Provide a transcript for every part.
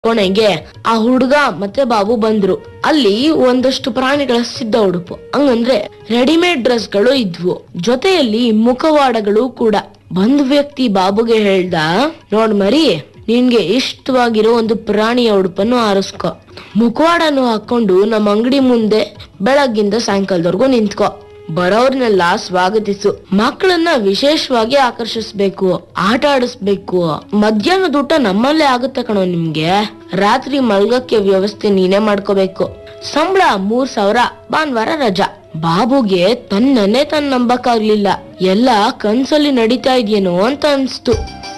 ಕೊನೆಗೆ ಆ ಹುಡುಗ ಮತ್ತೆ ಬಾಬು ಬಂದ್ರು. ಅಲ್ಲಿ ಒಂದಷ್ಟು ಪ್ರಾಣಿಗಳ ಸಿದ್ಧ ಉಡುಪು, ಹಂಗಂದ್ರೆ ರೆಡಿಮೇಡ್ ಡ್ರೆಸ್ ಗಳು ಇದ್ವು. ಜೊತೆಯಲ್ಲಿ ಮುಖವಾಡಗಳು ಕೂಡ. ಬಂದ್ ವ್ಯಕ್ತಿ ಬಾಬುಗೆ ಹೇಳ್ದ, ನೋಡ್ ಮರಿ, ನಿನ್ಗೆ ಇಷ್ಟವಾಗಿರೋ ಒಂದು ಪ್ರಾಣಿಯ ಉಡುಪನ್ನು ಆರಿಸ್ಕೊ. ಮುಖವಾಡನು ಹಾಕೊಂಡು ನಮ್ಮ ಅಂಗಡಿ ಮುಂದೆ ಬೆಳಗ್ಗಿಂದ ಸಾಯಂಕಾಲದವರೆಗೂ ನಿಂತ್ಕೊ. ಬರೋರ್ನೆಲ್ಲ ಸ್ವಾಗತಿಸು. ಮಕ್ಕಳನ್ನ ವಿಶೇಷವಾಗಿ ಆಕರ್ಷಿಸ್ಬೇಕು, ಆಟ ಆಡಿಸ್ಬೇಕು. ಮಧ್ಯಾಹ್ನದ ಊಟ ನಮ್ಮಲ್ಲೇ ಆಗುತ್ತೆ ಕಣೋ ನಿಮ್ಗೆ. ರಾತ್ರಿ ಮಲ್ಗಕ್ಕೆ ವ್ಯವಸ್ಥೆ ನೀನೇ ಮಾಡ್ಕೋಬೇಕು. ಸಂಬಳ 3,000, ಭಾನುವಾರ ರಜಾ. ಬಾಬುಗೆ ತನ್ನನ್ನೇ ನಂಬಕ್ಕಾಗ್ಲಿಲ್ಲ. ಎಲ್ಲ ಕನ್ಸಲ್ಲಿ ನಡೀತಾ ಇದೆಯೇನೋ ಅಂತ ಅನ್ಸ್ತು.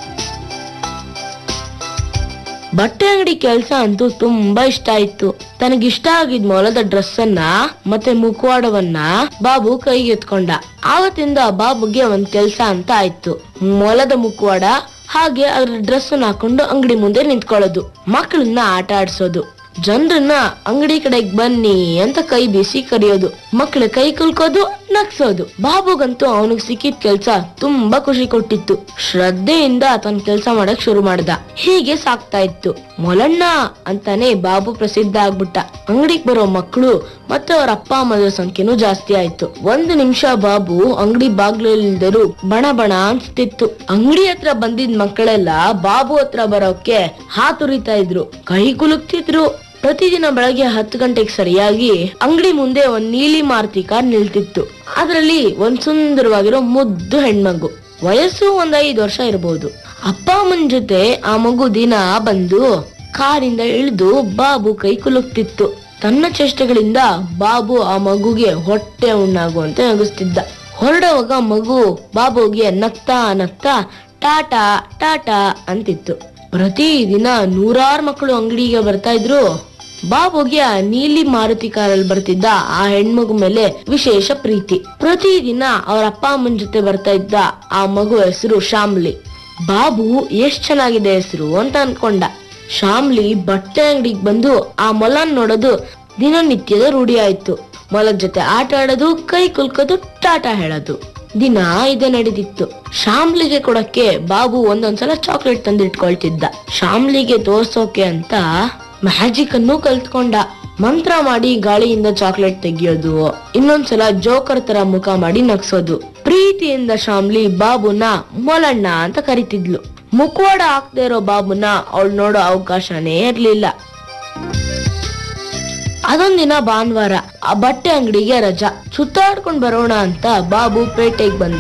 ಬಟ್ಟೆ ಅಂಗಡಿ ಕೆಲ್ಸ ಅಂತೂ ತುಂಬಾ ಇಷ್ಟ ಆಯ್ತು. ತನಗಿಷ್ಟ ಆಗಿದ್ ಮೊಲದ ಡ್ರೆಸ್ ಅನ್ನ ಮತ್ತೆ ಮುಖವಾಡವನ್ನ ಬಾಬು ಕೈಗೆ ಎತ್ಕೊಂಡ. ಆವತ್ತಿಂದ ಬಾಬುಗೆ ಒಂದ್ ಕೆಲ್ಸ ಅಂತ ಆಯ್ತು. ಮೊಲದ ಮುಖವಾಡ ಹಾಗೆ ಅದ್ರ ಡ್ರೆಸ್ ಅನ್ನ ಹಾಕೊಂಡು ಅಂಗಡಿ ಮುಂದೆ ನಿಂತ್ಕೊಳ್ಳೋದು, ಮಕ್ಕಳನ್ನ ಆಟ ಆಡ್ಸೋದು, ಜನರನ್ನ ಅಂಗಡಿ ಕಡೆಗ್ ಬನ್ನಿ ಅಂತ ಕೈ ಬೀಸಿ ಕರೆಯೋದು, ಮಕ್ಕಳ ಕೈ ಕುಲ್ಕೋದು, ನಗ್ಸೋದು. ಬಾಬುಗಂತೂ ಅವನಿಗೆ ಸಿಕ್ಕಿದ ಕೆಲ್ಸ ತುಂಬಾ ಖುಷಿ ಕೊಟ್ಟಿತ್ತು. ಶ್ರದ್ಧೆಯಿಂದ ತನ್ನ ಕೆಲ್ಸ ಮಾಡಕ್ ಶುರು ಮಾಡ್ದ. ಹೀಗೆ ಸಾಕ್ತಾ ಇತ್ತು. ಮೊಲಣ್ಣ ಅಂತಾನೆ ಬಾಬು ಪ್ರಸಿದ್ಧ ಆಗ್ಬಿಟ್ಟ. ಅಂಗಡಿಗೆ ಬರೋ ಮಕ್ಕಳು ಮತ್ತೆ ಅವ್ರ ಅಪ್ಪ ಅಮ್ಮದ ಸಂಖ್ಯೆನೂ ಜಾಸ್ತಿ ಆಯ್ತು. 1 ನಿಮಿಷ ಬಾಬು ಅಂಗಡಿ ಬಾಗ್ಲಿಲ್ದರು ಬಣ ಬಣ ಅನ್ಸ್ತಿತ್ತು. ಅಂಗಡಿ ಹತ್ರ ಬಂದಿದ್ ಮಕ್ಕಳೆಲ್ಲ ಬಾಬು ಹತ್ರ ಬರೋಕೆ ಹಾತುರಿತಾ ಇದ್ರು, ಕೈ ಕುಲುಕ್ತಿದ್ರು. ಪ್ರತಿದಿನ ಬೆಳಗ್ಗೆ 10 ಗಂಟೆಗೆ ಸರಿಯಾಗಿ ಅಂಗಡಿ ಮುಂದೆ ಒಂದ್ ನೀಲಿ ಮಾರುತಿ ಕಾರ್ ನಿಲ್ತಿತ್ತು. ಅದರಲ್ಲಿ ಒಂದ್ ಸುಂದರವಾಗಿರೋ ಮುದ್ದು ಹೆಣ್ಮಗು, ವಯಸ್ಸು ಒಂದ್ 5 ವರ್ಷ ಇರಬಹುದು. ಅಪ್ಪ ಅಮ್ಮನ ಜೊತೆ ಆ ಮಗು ದಿನ ಬಂದು ಕಾರಿಂದ ಇಳಿದು ಬಾಬು ಕೈ ಕುಲುಕ್ತಿತ್ತು. ತನ್ನ ಚೇಷ್ಟೆಗಳಿಂದ ಬಾಬು ಆ ಮಗುಗೆ ಹೊಟ್ಟೆ ಉಣ್ಣಾಗುವಂತೆ ನಗಿಸ್ತಿದ್ದ. ಹೊರಡುವಾಗ ಮಗು ಬಾಬುಗೆ ನಗ್ತಾ ನಗ್ತಾ ಟಾಟಾ ಟಾಟಾ ಅಂತಿತ್ತು. ಪ್ರತಿದಿನ 100 ಮಕ್ಕಳು ಅಂಗಡಿಗೆ ಬರ್ತಾ ಇದ್ರು. ಬಾಬುಗೆ ಆ ನೀಲಿ ಮಾರುತಿ ಕಾರಲ್ಲಿ ಬರ್ತಿದ್ದ ಆ ಹೆಣ್ಮಗು ಮೇಲೆ ವಿಶೇಷ ಪ್ರೀತಿ. ಪ್ರತಿದಿನ ಅವ್ರ ಅಪ್ಪ ಅಮ್ಮನ ಜೊತೆ ಬರ್ತಾ ಇದ್ದ ಆ ಮಗು ಹೆಸರು ಶಾಮ್ಲಿ. ಬಾಬು ಎಷ್ಟ್ ಚೆನ್ನಾಗಿದೆ ಹೆಸರು ಅಂತ ಅನ್ಕೊಂಡ. ಶಾಮ್ಲಿ ಬಟ್ಟೆ ಅಂಗಡಿಗೆ ಬಂದು ಆ ಮೊಲನ್ ನೋಡೋದು ದಿನನಿತ್ಯದ ರೂಢಿ ಆಯ್ತು. ಮೊಲದ ಜೊತೆ ಆಟ ಆಡೋದು, ಕೈ ಕುಲ್ಕೋದು, ಟಾಟಾ ಹೇಳೋದು, ದಿನ ಇದೇ ನಡೀತಿತ್ತು. ಶಾಮ್ಲಿಗೆ ಕೊಡಕ್ಕೆ ಬಾಬು ಒಂದೊಂದ್ಸಲ ಚಾಕ್ಲೇಟ್ ತಂದಿಟ್ಕೊಳ್ತಿದ್ದ. ಶಾಮ್ಲಿಗೆ ತೋರ್ಸೋಕೆ ಅಂತ ಮ್ಯಾಜಿಕ್ ಅನ್ನು ಕಲ್ತ್ಕೊಂಡ. ಮಂತ್ರ ಮಾಡಿ ಗಾಳಿಯಿಂದ ಚಾಕ್ಲೇಟ್ ತೆಗಿಯೋದು, ಇನ್ನೊಂದ್ಸಲ ಜೋಕರ್ ತರ ಮುಖ ಮಾಡಿ ನಗ್ಸೋದು. ಪ್ರೀತಿಯಿಂದ ಶಾಮ್ಲಿ ಬಾಬುನ ಮೊಲಣ್ಣ ಅಂತ ಕರಿತಿದ್ಲು. ಮುಖವಾಡ ಹಾಕ್ದೇ ಇರೋ ಬಾಬುನ ಅವಳು ನೋಡೋ ಅವಕಾಶನೇ ಇರ್ಲಿಲ್ಲ. ಅದೊಂದಿನ ಭಾನುವಾರ, ಆ ಬಟ್ಟೆ ಅಂಗಡಿಗೆ ರಜಾ. ಸುತ್ತಾಡ್ಕೊಂಡ್ ಬರೋಣ ಅಂತ ಬಾಬು ಪೇಟೆಗೆ ಬಂದ.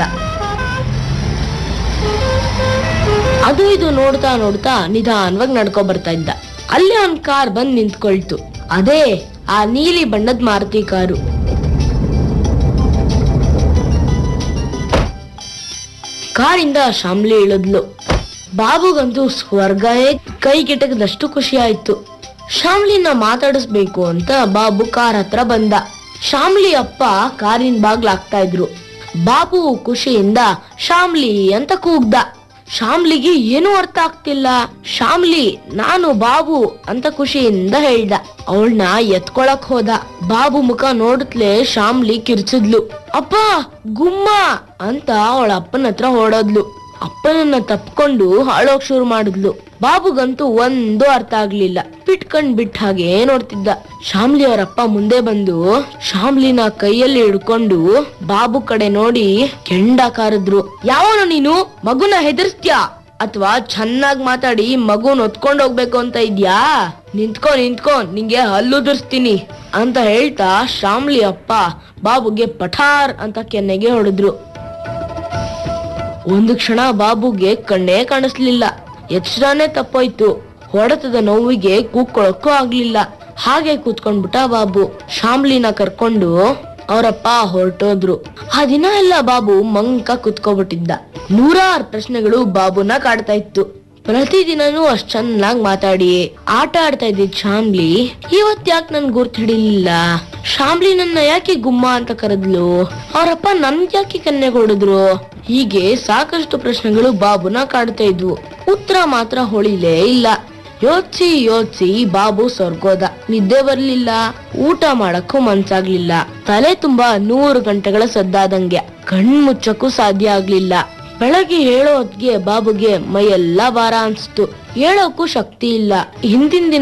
ಅದು ಇದು ನೋಡ್ತಾ ನೋಡ್ತಾ ನಿಧಾನವಾಗಿ ನಡ್ಕೊ ಬರ್ತಾ ಇದ್ದ. ಅಲ್ಲಿ ಒಂದ್ ಕಾರ್ ಬಂದ್ ನಿಂತ್ಕೊಳ್ತು. ಅದೇ ಆ ನೀಲಿ ಬಣ್ಣದ ಮಾರುತಿ ಕಾರು. ಕಾರಿಂದ ಶಾಮ್ಲಿ ಇಳಿದ್ಲು. ಬಾಬುಗಂತೂ ಸ್ವರ್ಗನೇ ಕೈಗೆಟಕದಷ್ಟು ಖುಷಿ ಆಯ್ತು. ಶಾಮ್ಲಿನ ಮಾತಾಡಿಸ್ಬೇಕು ಅಂತ ಬಾಬು ಕಾರ್ ಹತ್ರ ಬಂದ. ಶಾಮ್ಲಿ ಅಪ್ಪ ಕಾರಿನ ಬಾಗ್ಲ ಹಾಕ್ತಾ ಇದ್ರು. ಬಾಬು ಖುಷಿಯಿಂದ ಶಾಮ್ಲಿ ಅಂತ ಕೂಗ್ದ. ಶಾಮ್ಲಿಗೆ ಏನೂ ಅರ್ಥ ಆಗ್ತಿಲ್ಲ. ಶಾಮ್ಲಿ ನಾನು ಬಾಬು ಅಂತ ಖುಷಿಯಿಂದ ಹೇಳ್ದ. ಅವಳನ್ನ ಎತ್ಕೊಳಕ್ ಹೋದ. ಬಾಬು ಮುಖ ನೋಡುತ್ತಲೇ ಶಾಮ್ಲಿ ಕಿರ್ಚಿದ್ಲು. ಅಪ್ಪ ಗುಮ್ಮ ಅಂತ ಅವಳ ಅಪ್ಪನ ಹತ್ರ ಹೊಡೋದ್ಲು. ಅಪ್ಪನನ್ನ ತಪ್ಕೊಂಡು ಅಳೋಕ್ ಶುರು ಮಾಡಿದ್ಲು. ಬಾಬುಗಂತೂ ಒಂದು ಅರ್ಥ ಆಗ್ಲಿಲ್ಲ. ಬಿಟ್ಟ ಹಾಗೆ ನೋಡ್ತಿದ್ದ. ಶಾಮ್ಲಿ ಅವರಪ್ಪ ಮುಂದೆ ಬಂದು ಶಾಮ್ಲಿನ ಕೈಯಲ್ಲಿ ಹಿಡ್ಕೊಂಡು ಬಾಬು ಕಡೆ ನೋಡಿ ಕೆಂಡ ಕಾರಿದ್ರು. ಯಾವನು ನೀನು? ಮಗುನ ಹೆದರ್ಸ್ತ್ಯಾ ಅಥವಾ ಚೆನ್ನಾಗ್ ಮಾತಾಡಿ ಮಗುನ್ ಹೊತ್ಕೊಂಡ್ ಹೋಗ್ಬೇಕು ಅಂತ ಇದ್ಯಾ? ನಿಂತ್ಕೋ ನಿಂಗೆ ಹಲ್ಲುದುರ್ಸ್ತೀನಿ ಅಂತ ಹೇಳ್ತಾ ಶಾಮ್ಲಿ ಅಪ್ಪ ಬಾಬುಗೆ ಪಠಾರ್ ಅಂತ ಕೆನ್ನೆಗೆ ಹೊಡೆದ್ರು. ಒಂದು ಕ್ಷಣ ಬಾಬುಗೆ ಕಣ್ಣೇ ಕಾಣಿಸ್ಲಿಲ್ಲ. ಎಚ್ಚರನೇ ತಪ್ಪೋಯ್ತು. ಹೊಡೆತದ ನೋವಿಗೆ ಕೂಕ್ಕೊಳಕ್ಕೂ ಆಗ್ಲಿಲ್ಲ. ಹಾಗೆ ಕೂತ್ಕೊಂಡ್ಬಿಟ್ಟ ಬಾಬು. ಶಾಮ್ಲಿನ ಕರ್ಕೊಂಡು ಅವರಪ್ಪ ಹೊರಟೋದ್ರು. ಆ ದಿನ ಎಲ್ಲ ಬಾಬು ಮಂಕ ಕುತ್ಕೋಬಿಟ್ಟಿದ್ದ. 100 ಪ್ರಶ್ನೆಗಳು ಬಾಬುನ ಕಾಡ್ತಾ ಇತ್ತು. ಪ್ರತಿದಿನನೂ ಅಷ್ಟ್ ಚೆನ್ನಾಗ್ ಮಾತಾಡಿ ಆಟ ಆಡ್ತಾ ಇದ್ದಿದ್ ಶಾಮ್ಲಿ ಇವತ್ ಯಾಕೆ ನನ್ ಗುರ್ತು ಹಿಡಿಲಿಲ್ಲ? ಶಾಮ್ಲಿ ನನ್ನ ಯಾಕೆ ಗುಮ್ಮ ಅಂತ ಕರೆದ್ಲು? ಅವರಪ್ಪ ನನ್ಗೆ ಯಾಕೆ ಕನ್ನೆಗೆ ಹೊಡೆದ್ರು? ಹೀಗೆ ಸಾಕಷ್ಟು ಪ್ರಶ್ನೆಗಳು ಬಾಬುನ ಕಾಡ್ತಾ ಇದ್ವು. ಉತ್ತರ ಮಾತ್ರ ಹೊಳಿಲೇ ಇಲ್ಲ. ಯೋಚಿಸಿ ಬಾಬು ಸ್ವರ್ಗೋದ. ನಿದ್ದೆ ಬರ್ಲಿಲ್ಲ, ಊಟ ಮಾಡಕ್ಕೂ ಮನ್ಸಾಗ್ಲಿಲ್ಲ. ತಲೆ ತುಂಬಾ 100 ಗಂಟೆಗಳ ಸದ್ದಾದಂಗೆ. ಕಣ್ ಮುಚ್ಚಕ್ಕೂ ಸಾಧ್ಯ ಆಗ್ಲಿಲ್ಲ. ಬೆಳಗ್ಗೆ ಹೇಳೋ ಹೊತ್ಗೆ ಬಾಬುಗೆ ಮೈಯೆಲ್ಲ ಭಾರ ಅನ್ಸ್ತು. ಹೇಳೋಕ್ಕೂ ಶಕ್ತಿ ಇಲ್ಲ. ಹಿಂದಿನ ದಿನ